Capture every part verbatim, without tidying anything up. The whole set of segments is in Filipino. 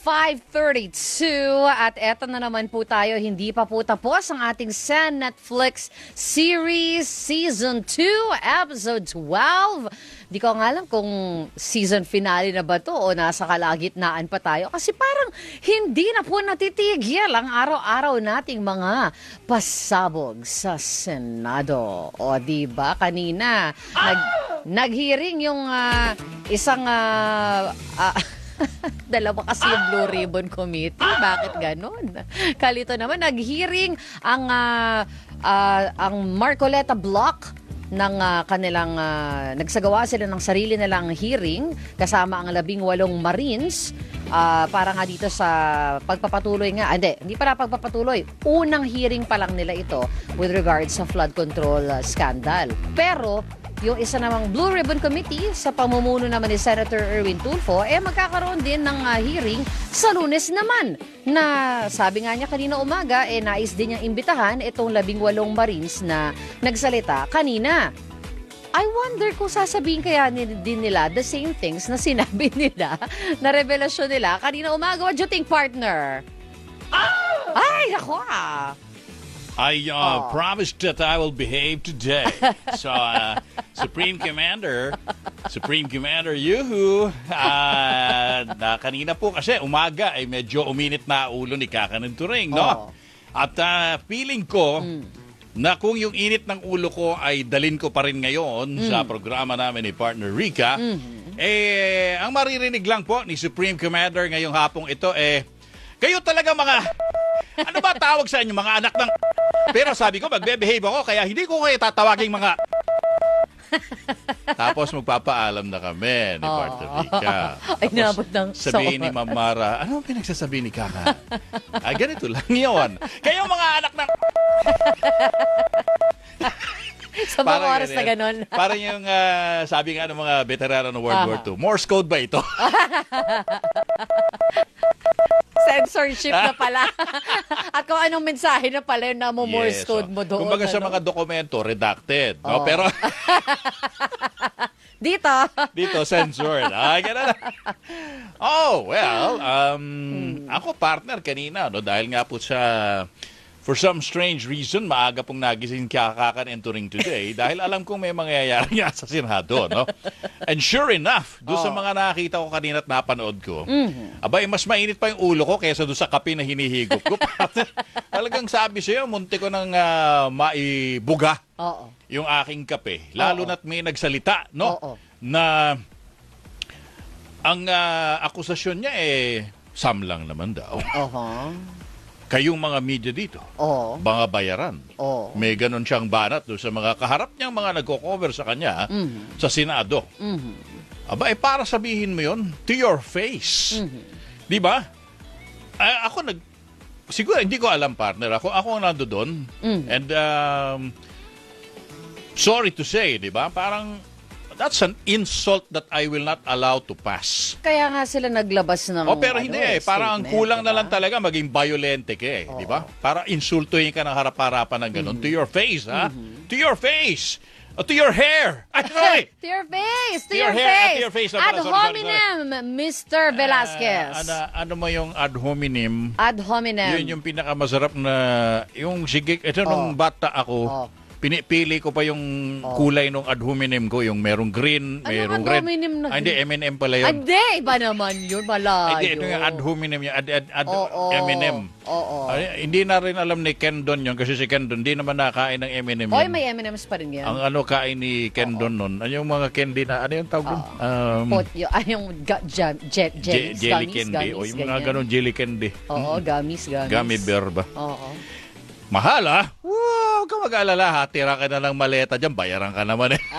five thirty-two at eto na naman po tayo, hindi pa po tapos ang ating Sen Netflix series Season two, Episode twelve. Di ko nga alam kung season finale na ba to o nasa kalagitnaan pa tayo kasi parang hindi na po natitigil ang araw-araw nating mga pasabog sa Senado. O di ba kanina nag naghearing yung uh, isang uh, uh, dalawa kasi yung Blue Ribbon Committee. Bakit ganon? Kalito naman, nag-hearing ang, uh, uh, ang Marcoleta Block ng uh, kanilang, uh, nagsagawa sila ng sarili nilang hearing kasama ang labing walong Marines uh, para nga dito sa pagpapatuloy nga. Hindi, hindi para pagpapatuloy. Unang hearing pa lang nila ito with regards sa flood control uh, scandal. Pero, yung isa namang Blue Ribbon Committee sa pamumuno naman ni Senator Erwin Tulfo, eh magkakaroon din ng uh, hearing sa Lunes naman. Na sabi nga niya kanina umaga, eh nais din niyang imbitahan itong labing walong Marines na nagsalita kanina. I wonder kung sasabihin kaya din nila the same things na sinabi nila, na revelasyon nila kanina umaga. What do you think, partner? Ah! Ay, ako ah! I uh, oh. promised that I will behave today. So, uh, Supreme Commander, Supreme Commander Yuhu, uh, na kanina po kasi umaga ay medyo uminit na ulo ni Kakanin Turing, no? Oh. At uh, feeling ko mm. na kung yung init ng ulo ko ay dalin ko pa rin ngayon mm. sa programa namin ni partner Rica, mm-hmm. eh, ang maririnig lang po ni Supreme Commander ngayong hapong ito, eh, kayo talaga mga, ano ba tawag sa inyo, mga anak ng... Pero sabi ko, magbe-behave ako, kaya hindi ko kayo tatawaging mga... Tapos magpapaalam na kami ni oh. partner Rica. Ay, nabot ng sabihin ni Ma'am Mara, ano ang pinagsasabi ni Kaka? Ay, ganito lang yun. Kayo mga anak ng... Sa mga oras na ganon. Parang yung uh, sabi nga ng mga veterano ng World Aha. War Two, Morse code ba ito? Censorship na pala. At kung anong mensahe na pala yung namo-Morse yes, code mo doon. Kumbaga ano? Sa mga dokumento, redacted. No? Oh. Pero... Dito. Dito, censored. Ay, gano'n. Oh, well, um, hmm. ako partner kanina, no? Dahil nga po sa... For some strange reason, maaga pong nagising Kakanin and Turing today dahil alam kong may mangyayari nga sa Senado, no? And sure enough, doon oh. sa mga nakita ko kanina at napanood ko, mm-hmm. abay, mas mainit pa yung ulo ko kaysa doon sa kape na hinihigop ko. Talagang sabi sa'yo, munti ko nang uh, maibuga oh. yung aking kape. Lalo oh. na't may nagsalita, no? Oh. Na ang uh, akusasyon niya eh, Sam lang naman daw. Uh-huh. Kayong mga media dito, oh. mga bayaran. Oh. May ganun siyang banat doon sa mga kaharap niyang mga nagko-cover sa kanya mm-hmm. sa Senado. Mm-hmm. Aba, eh para sabihin mo yon to your face. Mm-hmm. Di ba? Ay, ako nag... Siguro, hindi ko alam, partner. Ako, ako ang nando doon. Mm-hmm. And, um, sorry to say, di ba? Parang... That's an insult that I will not allow to pass. Kaya nga sila naglabas ng... Oh, pero ano, hindi eh. Parang ang kulang diba? Na lang talaga maging violente ka eh. Oh. Di ba? Para insultuhin ka ng harap-harapan ng ganun. Mm-hmm. To your face, ha? Mm-hmm. To your face! Uh, to your hair! Ay, sorry! To your face! To, to your, your face! Hair, to your face! Ad hominem, Mister Velasquez. Uh, ano, ano mo yung ad hominem? Ad hominem. Yun yung pinakamasarap na... Yung sige... Ito oh. nung bata ako... Oh. Pinipili ko pa yung oh. kulay ng ad hominem ko, yung merong green, merong red. Na ah, hindi, M and M pala yun. Hindi, iba naman yun, malayo. Hindi, ito yung ad hominem, yung ad, ad, ad oh, oh. M and M. Oh, oh. Ah, hindi na rin alam ni Ken Don yun, kasi si Ken Don, hindi naman nakain ng M and M yun. Oy, may M and M's pa rin yan. Ang ano kain ni Ken oh, Don nun, ano yung mga candy na, ano yung tawag nun? Oh. Um, Pot, yung, ay, yung ga, jam, jet, jellies, jelly gummies, candy, gummies, o yung mga ganun jelly candy. Oo, hmm. gummies, gummies. Gummy bear ba? Oo. Oh, oh. Mahal, ha? Wow, huwag ka mag-alala, ha? Tira ka na ng maleta dyan, bayaran ka naman, eh.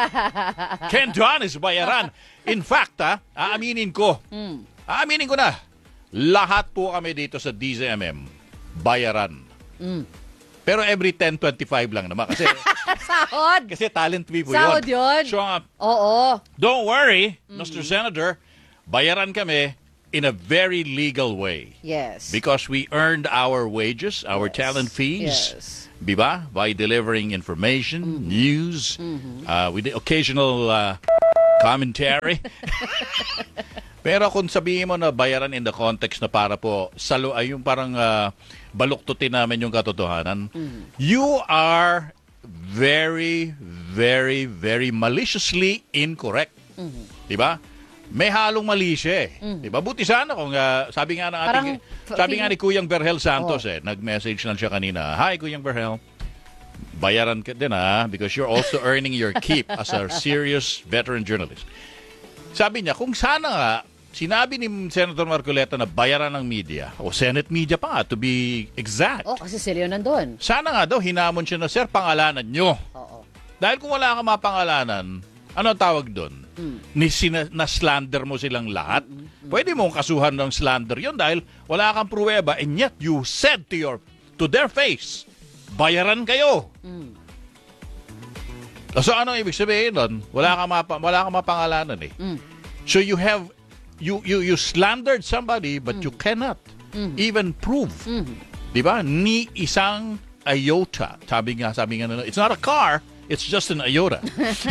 Ken Don is bayaran. In fact, ha, aaminin ko, mm. aaminin ko na, lahat po kami dito sa D Z M M, bayaran. Mm. Pero every ten twenty-five lang naman, kasi... Sahod! Kasi talent fee po yun. Sahod yun? So, uh, oo. Don't worry, mm. Mister Senator, bayaran kami in a very legal way. Yes. Because we earned our wages, our yes. talent fees. Yes. Diba? By delivering information, mm-hmm. news, mm-hmm. Uh, with the occasional uh, commentary. Pero kung sabihin mo na bayaran in the context na para po, salo, ay yung parang uh, baluktutin namin yung katotohanan, mm. you are very, very, very maliciously incorrect. Mm-hmm. Diba? May halong mali siya eh. Mm. Diba? Buti sana kung uh, sabi nga ng ating, parang, sabi nga ni Kuyang Berhel Santos oh. eh, nag-message lang siya kanina, Hi Kuyang Berhel, bayaran ka din ah, because you're also earning your keep as a serious veteran journalist. Sabi niya, kung sana nga, sinabi ni Senator Marcoleta na bayaran ng media, o Senate media pa nga, to be exact. Oh, kasi sila yun nandun. Sana nga daw, hinamon siya na, Sir, pangalanan nyo. Oo. Dahil kung wala ka mapangalanan, ano ang tawag doon? Mm. Ni sina- na-slander mo silang lahat? Mm-hmm. Pwede mong kasuhan ng slander yon dahil wala kang pruweba, and yet you said to your to their face, bayaran kayo. Mm. So ano ibig sabihin doon? Wala kang mapa, wala kang mapangalanan eh. Mm. So you have you you you slandered somebody but mm. you cannot mm. even prove. Mm. 'Di ba? Ni isang iota. Sabi nga, sabi nga, it's not a car, it's just an iota.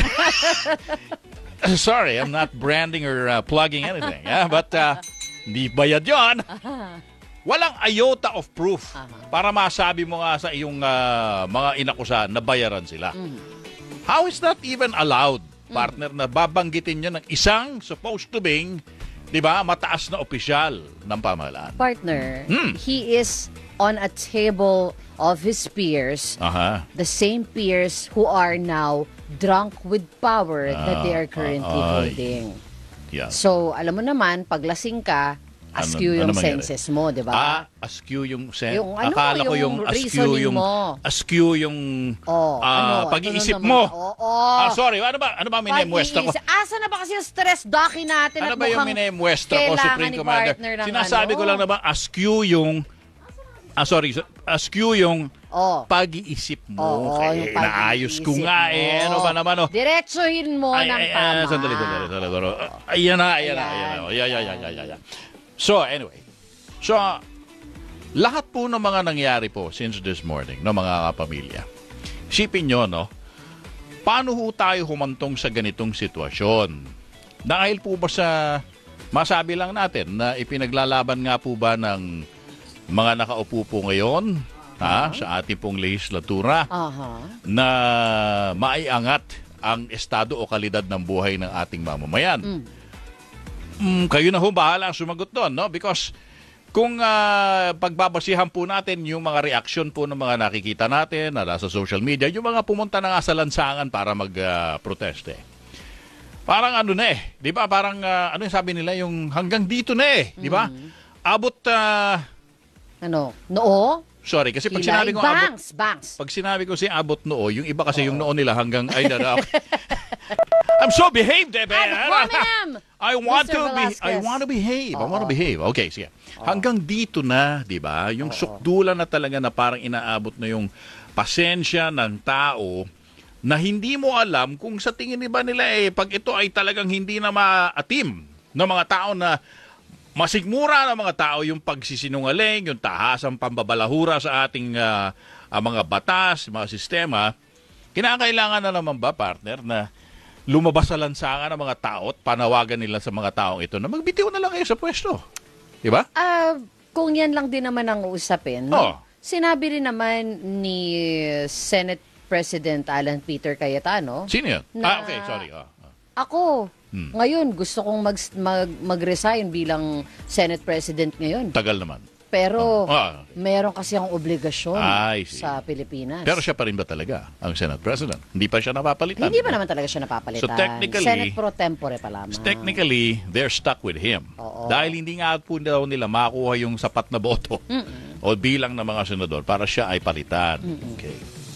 Sorry, I'm not branding or uh, plugging anything. Yeah, but uh, hindi bayad 'yon. Walang iota of proof uh-huh. para masabi mo nga sa iyong uh, mga inakusahan na bayaran sila. Mm. How is that even allowed, partner, mm. na babanggitin nyo ng isang supposed to being, di ba, mataas na opisyal ng pamahalaan? Partner, mm. he is on a table of his peers, uh-huh. the same peers who are now drunk with power uh, that they are currently uh, uh, holding. Yeah. So, alam mo naman, pag lasing ka, askew ano, yung ano senses mo, di ba? Ah, askew yung senses. Yung, ano, Akala ko yung askew yung mo. askew yung oh, uh, ano, pag-iisip ano mo. Oh, oh. Ah, sorry, ano ba? Ano ba minemwesta ko? Asa na ba kasi yung stress docky natin? Ano ba yung minemwesta ko, Supreme Commander? Sinasabi ano? ko lang na ba askew yung Ah, sorry, askew yung oh. pag-iisip mo. Oh, oh, yung naayos ko nga mo. eh. Ano ba naman? Oh. Diretsuhin mo ay, ng ay, tama. Ay, sandali, sandali, sandali. Ayan na, ayan na, ayan na. Ayan, ayan, ayan, ayan, ayan. So, anyway. So, uh, lahat po ng mga nangyari po since this morning, no, mga kapamilya, isipin nyo, no, paano ho tayo humantong sa ganitong sitwasyon? Dahil po ba sa, masabi lang natin, na ipinaglalaban nga po ba ng mga nakaupo po ngayon, ha, uh-huh. sa ating pong legislatura, uh-huh. na maiangat ang estado o kalidad ng buhay ng ating mamamayan. Mm. Mm, kayo na ho bahala sumagot doon, no? Because kung uh, pagbabasihan po natin yung mga reaksyon po ng mga nakikita natin na nasa social media, yung mga pumunta na nga sa lansangan para mag-proteste. Uh, parang ano na eh, di ba? Parang uh, ano yung sabi nila, yung hanggang dito na eh, di ba? Mm. Abot, uh, ano, noo? Sorry, kasi pag Kilay. sinabi ko bangs, abot, bangs. pag sinabi ko si abot noo, yung iba kasi oh. yung noo nila hanggang, ay, na, I'm so behaved, eh, Ad hominem! I want Mister to be, Velasquez. I want to behave. Oh. I want to behave. Okay, sige. Oh. Hanggang dito na, di ba? Yung oh. sukdulan na talaga na parang inaabot na yung pasensya ng tao na hindi mo alam kung sa tingin ba nila eh, pag ito ay talagang hindi na maatim ng mga tao na masigmura ng mga tao yung pagsisinungaling, yung tahasang pambabalahura sa ating uh, uh, mga batas, mga sistema, kinakailangan na naman ba, partner, na lumabas sa lansangan ng mga tao at panawagan nila sa mga taong ito na magbitiw na lang kayo sa pwesto. Di ba? Uh, kung yan lang din naman ang usapin, oh. sinabi rin naman ni Senate President Alan Peter Cayetano. Sino yun? Na, ah, okay, sorry. Oh. Ako, hmm. ngayon, gusto kong mag, mag, mag-resign bilang Senate President ngayon. Tagal naman. Pero, oh. ah, okay. meron kasi ang obligasyon sa Pilipinas. Pero siya pa rin ba talaga ang Senate President? Hindi pa siya napapalitan? Hindi pa naman talaga siya napapalitan. So technically, Senate pro tempore pa lamang. Technically, they're stuck with him. Oo. Dahil hindi nga po daw nila makuha yung sapat na boto Mm-mm. o bilang ng mga senador para siya ay palitan. Mm-mm. Okay.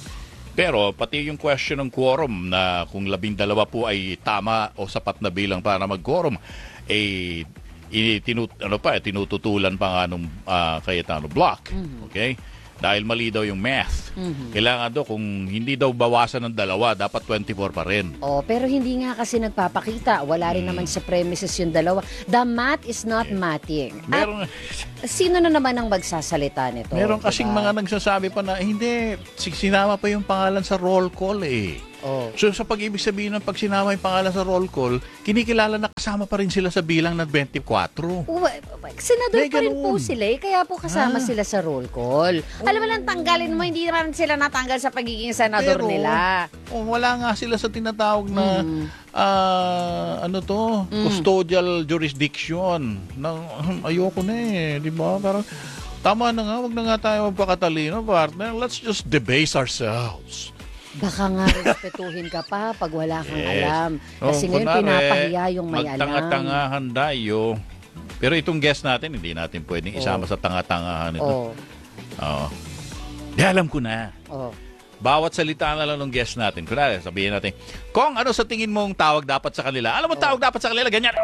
Pero pati yung question ng quorum na kung labing dalawa po ay tama o sapat na bilang para mag-quorum, eh, tinut ano pa, tinututulan pa nga nung uh, Cayetano block. Mm-hmm. Okay? Dahil mali daw yung math. Mm-hmm. Kailangan daw, kung hindi daw bawasan ng dalawa, dapat twenty-four pa rin. Oh, pero hindi nga kasi nagpapakita. Wala rin mm. naman sa premises yung dalawa. The math is not yeah. mathing. Meron, At sino na naman ang magsasalita nito? Meron diba? kasing mga nagsasabi pa na, hindi, sinama pa yung pangalan sa roll call eh. Oh. So sa pag-ibig sabihin ng pag sinama yung pangalan sa roll call, kinikilala na kasama pa rin sila sa bilang ng twenty-four. Oh, senador May pa rin po ganun. sila eh, kaya po kasama Ah. sila sa roll call. Alam mo lang, tanggalin mo, hindi naman sila natanggal sa pagiging senador Pero, nila. Oh, wala nga sila sa tinatawag na Mm. ah, ano to, custodial jurisdiction. Nang, ayoko na eh, di ba? Parang tama na nga, wag na nga tayo magpakatalino, partner. Let's just debase ourselves. Baka nga respetuhin ka pa pag wala kang Yes. alam. Kasi Oh, ngayon kunwari, pinapahiya yung may alam. magtanga-tangahan tayo. Pero itong guest natin, hindi natin pwedeng isama Oh. sa tanga-tangahan ito. Oh, Oo. Di alam ko na. oh. Bawat salita na lang ng guest natin. Kunwari, sabihin natin, Kong, ano sa tingin mong tawag dapat sa kanila? Alam mo, tawag dapat sa kanila, ganyan.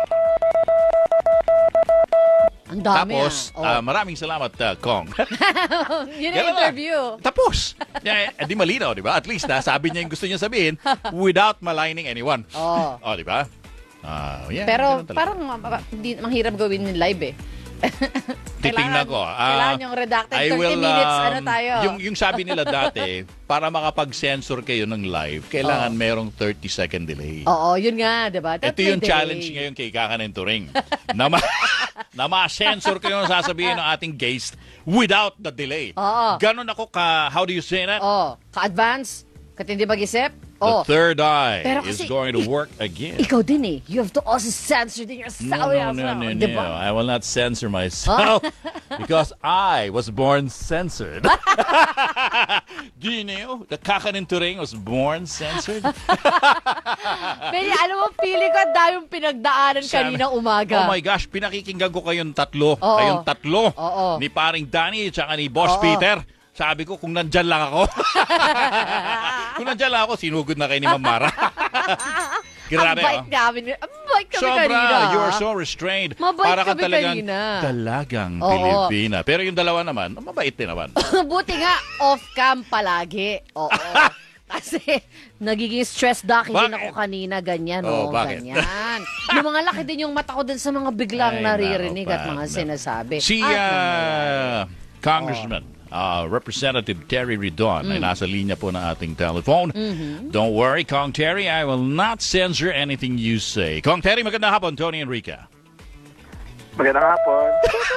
Ang dami Tapos, ah. ah, maraming salamat, uh, Kong. Oh. Yun ang Ganun lang. interview. Tapos. Yeah, eh, di malinaw, di ba? At least, nasabi niya yung gusto niya sabihin without maligning anyone. Oh. Oh, di ba? Ah, yeah, Pero ganun talaga. parang ma- hindi manghirap gawin yung live eh. Titingnan ko. Ah, kailangan yung redacted I thirty will, minutes, um, ano tayo? Yung, yung sabi nila dati, para makapag-censor kayo ng live, kailangan merong thirty second delay. Oo, yun nga, diba? That Ito may yung delay. challenge ngayon kay Kakanin Turing. na, ma- na ma-censor ko yung sasabihin ng ating guest without the delay. Oo. Ganon ako ka, how do you say that? Oh, ka-advance, katindi mag-isip. The Oh, third eye Pero is kasi- going to work again. ikaw din eh. You have to also censor din yourself. No, no, no, no, no. Diba? I will not censor myself because I was born censored. Do you know the Kakanin Turing was born censored? Pero alam mo, feeling ko ang daming pinagdaanan Sana- kanina umaga. Oh my gosh, pinakikinggan ko kayong tatlo. Oo. Kayong tatlo. Oo. Ni paring Danny at saka ni Boss Oo. Peter. Sabi ko, kung nandyan lang ako. kung nandyan lang ako, sinugod na kayo ni Mamara. Ang Grabe, bait oh. namin. Ang bait kami Sobra, kanina. you are so restrained. Mabait Para kang kami talagang kanina. dalagang Oo. Pilipina. Pero yung dalawa naman, mabait din naman. Buti nga, off-cam palagi. Oo. Kasi nagiging stress duck din Bakit? ako kanina, ganyan, oh, Oh, bakit? ganyan. Yung mga laki din yung mata ko din sa mga biglang Ay, naririnig nako, at mga partner. sinasabi. Si At uh, Congressman uh, Representative Terry Ridon ay nasa linya po ng ating telephone. Don't worry, Kong Terry, I will not censor anything you say. Kong Terry, magandang hapon, Tony Enrica. Magandang hapon.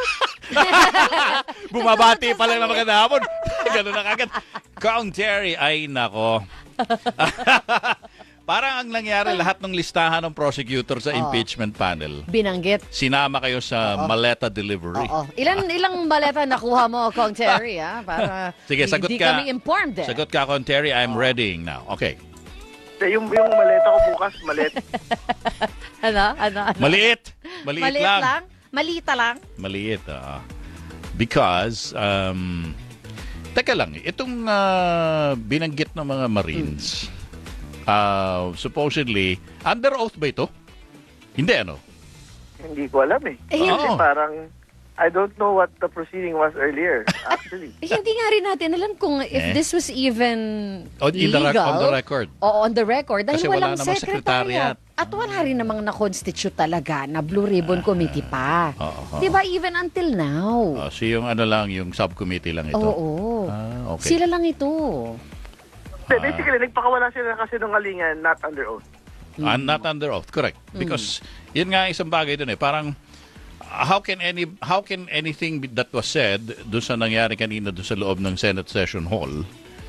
Bumabati pa lang na magandang hapon. Ganun na kagad. Kong Terry, ay nako. Parang ang nangyari, lahat ng listahan ng prosecutor sa impeachment panel, binanggit. sinama kayo sa maleta delivery. Oo. Ilan ilang baleta nakuha mo, Kong Terry, ha? Para Sige, sagot hindi ka. kami informed eh. Sagot ka, Kong Terry, I'm readying now. Okay. Eh, Yung, yung maleta ko bukas, malet. Ano? Ano? ano? Maliit. Maliit, Maliit lang. lang? Malita lang? Maliit, ah. Because, um, teka lang, itong ah, binanggit ng mga Marines, ah, supposedly, under oath ba ito? Hindi, ano? Hindi ko alam eh. Eh, Kasi hindi. parang, I don't know what the proceeding was earlier, actually. Eh, hindi nga rin natin alam kung if Eh? this was even On, in the rec- legal. on the record. Oo, on the record. Dahil Kasi wala walang namang secretariat. secretariat. At wala rin namang na-constitute talaga na Blue Ribbon Committee pa. oo, oo. Di ba even until now? Ah, so yung ano lang, yung subcommittee lang ito. Oo. Ah, okay. Sila lang ito. So, basically, nagpakawala sila kasi nungalingan, not under oath. Ah, not under oath, correct. Because yun nga isang bagay dun eh, parang uh, how can any how can anything be- that was said doon sa nangyari kanina doon sa loob ng Senate Session Hall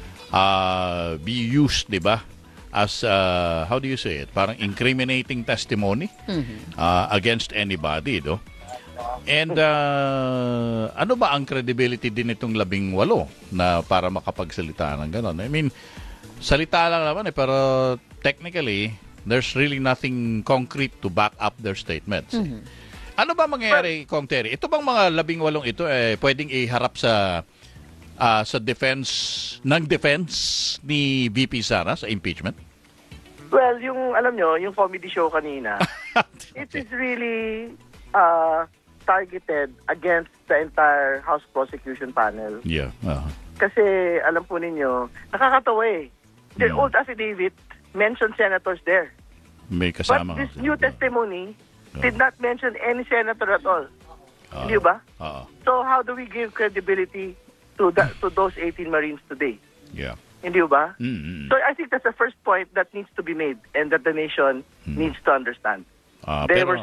uh, be used, 'di ba? As uh, how do you say it? Parang incriminating testimony uh, against anybody, do? And uh, ano ba ang credibility din itong labing walo na para makapagsalita ng gano'n? I mean, salita lang naman eh, pero technically, there's really nothing concrete to back up their statements. Ano ba mangyayari, Kong Terry? Ito bang mga labing walong ito eh, pwedeng iharap sa ah, sa defense, ng defense ni V P Sara sa impeachment? Well, yung, alam nyo, yung comedy show kanina, it is really uh, targeted against the entire House prosecution panel. Yeah. uh Kasi, alam po ninyo, nakakatawa eh. Their Mm. old affidavit mentioned senators there. May But kasama. this nga new sila. testimony Oh. did not mention any senator at all. Ah, Hindi ba? ah, So how do we give credibility to the, to those eighteen Marines today? yeah. Hindi ba? Mm-mm. So I think that's the first point that needs to be made and that the nation needs to understand. Ah, They pero- were